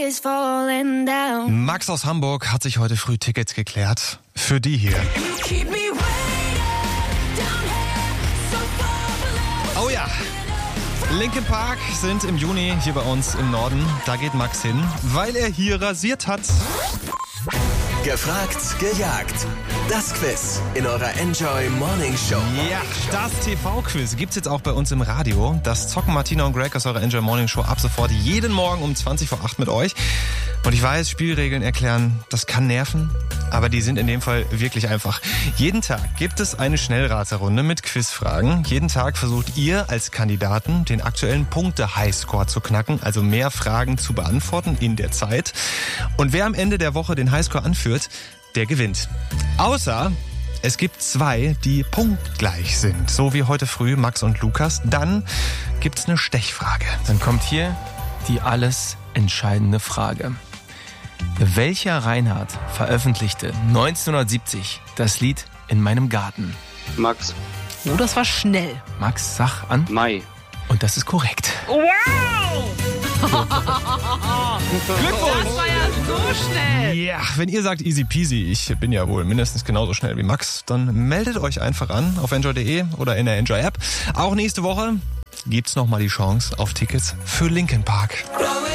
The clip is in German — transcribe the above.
Max aus Hamburg hat sich heute früh Tickets geklärt. Für die hier. Oh ja. Linkin Park sind im Juni hier bei uns im Norden. Da geht Max hin, weil er hier rasiert hat. Gefragt, gejagt. Das Quiz in eurer Enjoy Morning Show. Ja, das TV-Quiz gibt's jetzt auch bei uns im Radio. Das zocken Martina und Greg aus eurer Enjoy Morning Show ab sofort jeden Morgen um 20:08 mit euch. Und ich weiß, Spielregeln erklären, das kann nerven, aber die sind in dem Fall wirklich einfach. Jeden Tag gibt es eine Schnellraterunde mit Quizfragen. Jeden Tag versucht ihr als Kandidaten den aktuellen Punkte-Highscore zu knacken, also mehr Fragen zu beantworten in der Zeit. Und wer am Ende der Woche den Highscore anführt, der gewinnt. Außer es gibt zwei, die punktgleich sind. So wie heute früh Max und Lukas. Dann gibt's eine Stechfrage. Dann kommt hier die alles entscheidende Frage. Welcher Reinhardt veröffentlichte 1970 das Lied In meinem Garten? Max. Oh, das war schnell. Max, sag an. Mai. Und das ist korrekt. Wow! Glückwunsch! Das war ja so schnell. Ja, wenn ihr sagt easy peasy, ich bin ja wohl mindestens genauso schnell wie Max, dann meldet euch einfach an auf enjoy.de oder in der Enjoy-App. Auch nächste Woche gibt's nochmal die Chance auf Tickets für Linkin Park.